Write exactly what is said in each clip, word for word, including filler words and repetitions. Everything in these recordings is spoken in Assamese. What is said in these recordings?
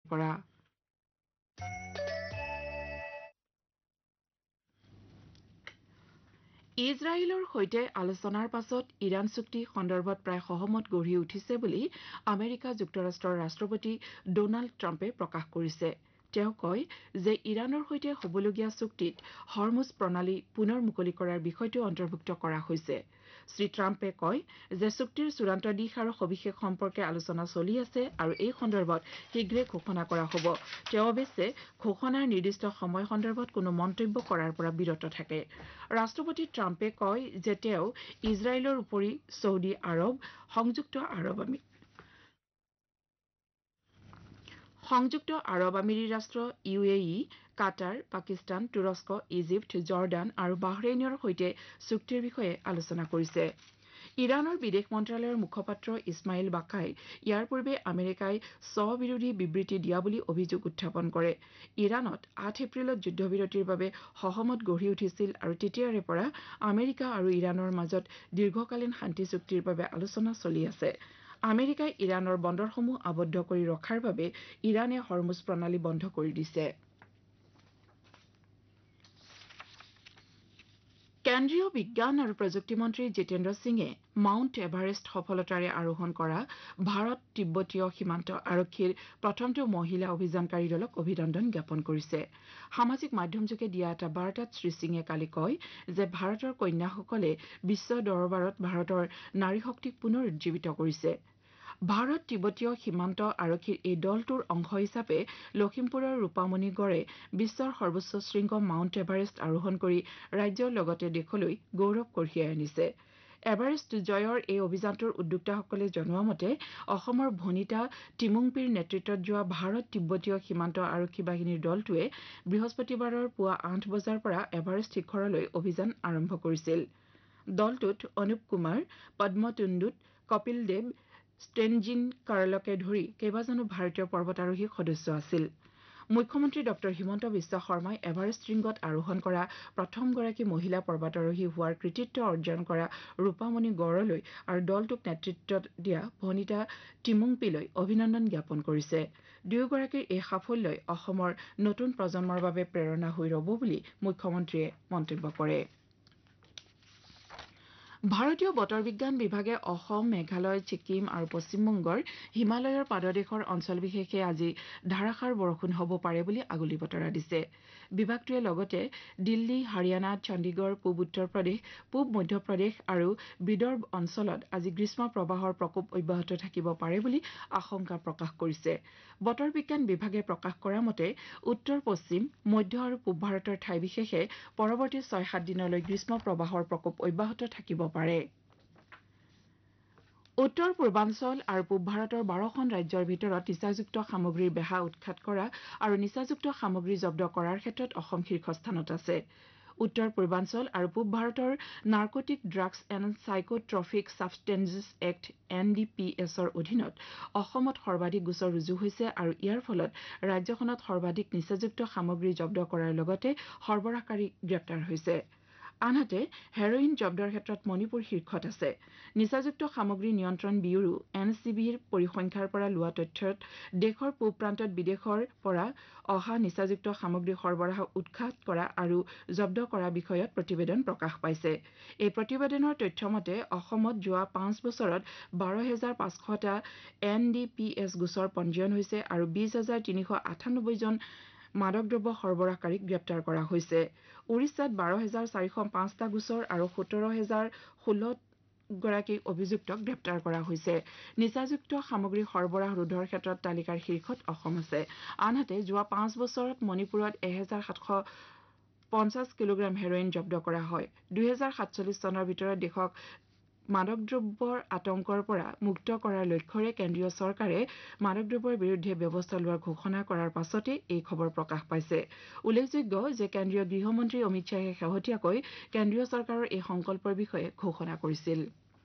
কৰা ইজৰাইলৰ সৈতে আলোচনাৰ পাছত ইৰাণ চুক্তি সন্দৰ্ভত প্ৰায় সহমত গঢ়ি উঠিছে বুলি আমেৰিকা যুক্তৰাষ্ট্ৰৰ ৰাষ্ট্ৰপতি ডোনাল্ড ট্ৰাম্পে প্ৰকাশ কৰিছে তেওঁ কয় যে ইৰাণৰ সৈতে হ'বলগীয়া চুক্তিত হৰমুজ প্ৰণালী পুনৰ মুকলি কৰাৰ বিষয়টো অন্তৰ্ভুক্ত কৰা হৈছে শ্ৰী ট্ৰাম্পে কয় যে চুক্তিৰ চূড়ান্ত দিশ আৰু সবিশেষ সম্পৰ্কে আলোচনা চলি আছে আৰু এই সন্দৰ্ভত শীঘ্ৰে ঘোষণা কৰা হ'ব তেওঁ অৱশ্যে ঘোষণাৰ নিৰ্দিষ্ট সময় সন্দৰ্ভত কোনো মন্তব্য কৰাৰ পৰা বিৰত থাকে ৰাষ্ট্ৰপতি ট্ৰাম্পে কয় যে তেওঁ ইজৰাইলৰ উপৰি ছৌদি আৰৱ সংযুক্ত আৰৱ আমিৰি সংযুক্ত আৰৱ আমিৰি ৰাষ্ট্ৰ ইউ এ ই কাটাৰ পাকিস্তান তুৰস্ক ইজিপ্ত জৰ্ডান আৰু বাহৰেইনৰ সৈতে চুক্তিৰ বিষয়ে আলোচনা কৰিছে ইৰাণৰ বিদেশ মন্ত্ৰালয়ৰ মুখপাত্ৰ ইছমাইল বাকাই ইয়াৰ পূৰ্বে আমেৰিকাই স্ববিৰোধী বিবৃতি দিয়া বুলি অভিযোগ উত্থাপন কৰে ইৰাণত আঠ এপ্ৰিলত যুদ্ধবিৰতিৰ বাবে সহমত গঢ়ি উঠিছিল আৰু তেতিয়াৰে পৰা আমেৰিকা আৰু ইৰাণৰ মাজত দীৰ্ঘকালীন শান্তি চুক্তিৰ বাবে আলোচনা চলি আছে আমেৰিকাই ইৰাণৰ বন্দৰসমূহ আবদ্ধ কৰি ৰখাৰ বাবে ইৰাণে হৰমুজ প্ৰণালী বন্ধ কৰি দিছে কেন্দ্ৰীয় বিজ্ঞান আৰু প্ৰযুক্তি মন্ত্ৰী জিতেন্দ্ৰ সিঙে মাউণ্ট এভাৰেষ্ট সফলতাৰে আৰোহণ কৰা ভাৰত তিব্বতীয় সীমান্ত আৰক্ষীৰ প্ৰথমটো মহিলা অভিযানকাৰী দলক অভিনন্দন জ্ঞাপন কৰিছে সামাজিক মাধ্যমযোগে দিয়া এটা বাৰ্তাত শ্ৰী সিঙে কালি কয় যে ভাৰতৰ কন্যাসকলে বিশ্ব দৰবাৰত ভাৰতৰ নাৰী শক্তিক পুনৰ উজ্জীৱিত কৰিছে ভাৰত তিব্বতীয় সীমান্ত আৰক্ষীৰ এই দলটোৰ অংশ হিচাপে লখিমপুৰৰ ৰূপামণি গড়ে বিশ্বৰ সৰ্বোচ্চ শৃংগ মাউণ্ট এভাৰেষ্ট আৰোহণ কৰি ৰাজ্যৰ লগতে দেশলৈ গৌৰৱ কঢ়িয়াই আনিছে এভাৰেষ্ট জয়ৰ এই অভিযানটোৰ উদ্যোক্তাসকলে জনোৱা মতে অসমৰ ভনিতা টিমুংপিৰ নেতৃত্বত যোৱা ভাৰত তিব্বতীয় সীমান্ত আৰক্ষী বাহিনীৰ দলটোৱে বৃহস্পতিবাৰৰ পুৱা আঠ বজাৰ পৰা এভাৰেষ্ট শিখৰলৈ অভিযান আৰম্ভ কৰিছিল দলটোত অনুপ কুমাৰ পদ্ম টুণ্ডুত কপিল দেৱ ষ্টেনজিন কাৰলকে ধৰি কেইবাজনো ভাৰতীয় পৰ্বতাৰোহী সদস্য আছিল মুখ্যমন্ত্ৰী ডক্টৰ হিমন্ত বিশ্ব শৰ্মাই এভাৰেষ্ট শৃংগত আৰোহণ কৰা প্ৰথমগৰাকী মহিলা পৰ্বতাৰোহী হোৱাৰ কৃতিত্ব অৰ্জন কৰা ৰূপামণি গড়লৈ আৰু দলটোক নেতৃত্ব দিয়া ভনিতা টিমুংপিলৈ অভিনন্দন জ্ঞাপন কৰিছে দুয়োগৰাকীৰ এই সাফল্যই অসমৰ নতুন প্ৰজন্মৰ বাবে প্ৰেৰণা হৈ ৰব বুলি মুখ্যমন্ত্ৰীয়ে মন্তব্য কৰে ভাৰতীয় বতৰ বিজ্ঞান বিভাগে অসম মেঘালয় ছিকিম আৰু পশ্চিমবংগৰ হিমালয়ৰ পাদদেশৰ অঞ্চল বিশেষে আজি ধাৰাসাৰ বৰষুণ হ'ব পাৰে বুলি আগলি বতৰা দিছে বিভাগটোৱে লগতে দিল্লী হাৰিয়ানা চণ্ডীগড় পূব উত্তৰ প্ৰদেশ পূব মধ্যপ্ৰদেশ আৰু বিদৰ্ভ অঞ্চলত আজি গ্ৰীষ্ম প্ৰবাহৰ প্ৰকোপ অব্যাহত থাকিব পাৰে বুলি আশংকা প্ৰকাশ কৰিছে বতৰ বিজ্ঞান বিভাগে প্ৰকাশ কৰা মতে উত্তৰ পশ্চিম মধ্য আৰু পূব ভাৰতৰ ঠাই বিশেষে পৰৱৰ্তী ছয় সাত দিনলৈ গ্ৰীষ্ম প্ৰবাহৰ প্ৰকোপ অব্যাহত থাকিব পাৰে উত্তৰ পূৰ্বাঞ্চল আৰু পূব ভাৰতৰ বাৰখন ৰাজ্যৰ ভিতৰত নিচাযুক্ত সামগ্ৰীৰ বেহা উৎখাত কৰা আৰু নিচাযুক্ত সামগ্ৰী জব্দ কৰাৰ ক্ষেত্ৰত অসম শীৰ্ষস্থানত আছে উত্তৰ পূৰ্বাঞ্চল আৰু পূব ভাৰতৰ narcotic drugs and সাইকোট্ৰফিক সাবষ্টেন্সেছ act N D P এছৰ অধীনত অসমত সৰ্বাধিক গোচৰ ৰুজু হৈছে আৰু ইয়াৰ ফলত ৰাজ্যখনত সৰ্বাধিক নিচাযুক্ত সামগ্ৰী জব্দ কৰাৰ লগতে সৰবৰাহকাৰী গ্ৰেপ্তাৰ হৈছে আনহাতে হেৰইন জব্দৰ ক্ষেত্ৰত মণিপুৰ শীৰ্ষত আছে নিচাযুক্ত সামগ্ৰী নিয়ন্ত্ৰণ ব্যুৰো এন চি বিৰ পৰিসংখ্যাৰ পৰা লোৱা তথ্যত দেশৰ পূব প্ৰান্তত বিদেশৰ পৰা অহা নিচাযুক্ত সামগ্ৰী সৰবৰাহ উৎখাত কৰা আৰু জব্দ কৰা বিষয়ত প্ৰতিবেদন প্ৰকাশ পাইছে এই প্ৰতিবেদনৰ তথ্য মতে অসমত যোৱা পাঁচ বছৰত বাৰ হাজাৰ পাঁচশটা এন ডি পি এছ গোচৰ পঞ্জীয়ন হৈছে আৰু বিশ হাজাৰ তিনিশ আঠানব্বৈ জন মাদক দ্ৰব্য সৰবৰাহকাৰীক গ্ৰেপ্তাৰ কৰা হৈছে উৰিষ্যাত বাৰ হাজাৰ চাৰিশ পাঁচটা গোচৰ আৰু সোতৰ হাজাৰ ষোল্ল গৰাকী অভিযুক্তক গ্ৰেপ্তাৰ কৰা হৈছে নিচাযুক্ত সামগ্ৰী সৰবৰাহ ৰোধৰ ক্ষেত্ৰত তালিকাৰ শীৰ্ষত অসম আছে আনহাতে যোৱা পাঁচ বছৰত মণিপুৰত এক হাজাৰ সাতশ পঞ্চাছ কিলোগ্ৰাম হেৰইন জব্দ কৰা হয় দুই হাজাৰ সাতচল্লিছ চনৰ ভিতৰত দেশক মাদক দ্ৰব্যৰ আতংকৰ পৰা মুক্ত কৰাৰ লক্ষ্যৰে কেন্দ্ৰীয় চৰকাৰে মাদক দ্ৰব্যৰ বিৰুদ্ধে ব্যৱস্থা লোৱাৰ ঘোষণা কৰাৰ পাছতে এই খবৰ প্ৰকাশ পাইছে উল্লেখযোগ্য যে কেন্দ্ৰীয় গৃহমন্ত্ৰী অমিত শ্বাহে শেহতীয়াকৈ কেন্দ্ৰীয় চৰকাৰৰ এই সংকল্পৰ বিষয়ে ঘোষণা কৰিছিল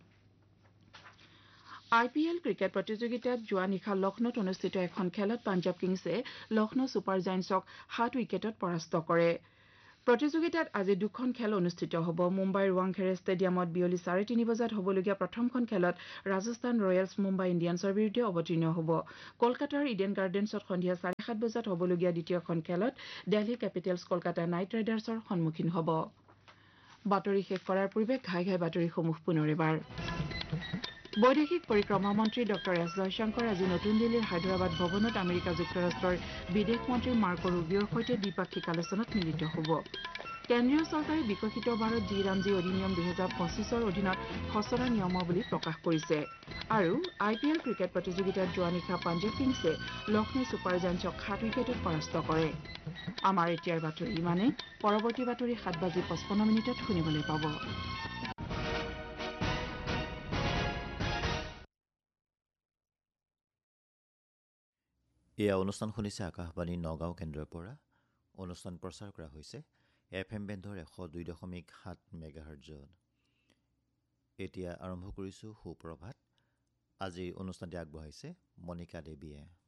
আই পি এল ক্ৰিকেট প্ৰতিযোগিতাত যোৱা নিশা লক্ষ্ণৌত অনুষ্ঠিত এখন খেলত পাঞ্জাৱ কিংছে লক্ষ্ণৌ ছুপাৰ জায়েন্টছক সাত উইকেটত পৰাস্ত কৰে প্ৰতিযোগিতাত আজি দুখন খেল অনুষ্ঠিত হ'ব। মুম্বাইৰ ৱাংখেড়ে ষ্টেডিয়ামত বিয়লি চাৰে তিনি বজাত হ'বলগীয়া প্ৰথমখন খেলত ৰাজস্থান ৰয়েলছ মুম্বাই ইণ্ডিয়ানছৰ বিৰুদ্ধে অৱতীৰ্ণ হ'ব। কলকাতাৰ ইডেন গাৰ্ডেন্ছত সন্ধিয়া চাৰে সাত বজাত হ'বলগীয়া দ্বিতীয়খন খেলত দিল্লী কেপিটেলছ কলকাতা নাইট ৰাইডাৰ্ছৰ সন্মুখীন হ'ব। বাতৰি শেষ কৰাৰ পূৰ্বে ঘাই ঘাই বাতৰিসমূহ পুনৰ এবাৰ। বৈদেশিক পৰিক্ৰমা মন্ত্ৰী ডঃ এছ জয়শংকৰ আজি নতুন দিল্লীৰ হায়দৰাবাদ ভৱনত আমেৰিকা যুক্তৰাষ্ট্ৰৰ বিদেশ মন্ত্ৰী মাৰ্কো ৰুবিঅ'ৰ সৈতে দ্বিপাক্ষিক আলোচনাত মিলিত হ'ব। কেন্দ্ৰীয় চৰকাৰে বিকশিত ভাৰত জি ৰামজী অধিনিয়ম দুহেজাৰ পঁচিছৰ অধীনত খচৰা নিয়মাৱলী প্ৰকাশ কৰিছে। আৰু আই পি এল ক্ৰিকেট প্ৰতিযোগিতাত যোৱা নিশা পাঞ্জাৱ কিংছে লক্ষ্ণৌ ছুপাৰ জায়াণ্টছক সাত উইকেটত পৰাস্ত কৰে। আমাৰ এতিয়াৰ বাতৰি ইমানে। পৰৱৰ্তী বাতৰি সাত বাজি পঁচপন্ন মিনিটত শুনিবলৈ পাব। এয়া অনুষ্ঠান শুনিছে আকাশবাণী নগাঁও কেন্দ্ৰৰ পৰা। অনুষ্ঠান প্ৰচাৰ কৰা হৈছে এফ এম বেণ্ডৰ এশ দুই দশমিক সাত মেগাহাৰ্জত। এতিয়া আৰম্ভ কৰিছোঁ সুপ্ৰভাত। আজিৰ অনুষ্ঠানটি আগবঢ়াইছে মণিকা দেৱীয়ে।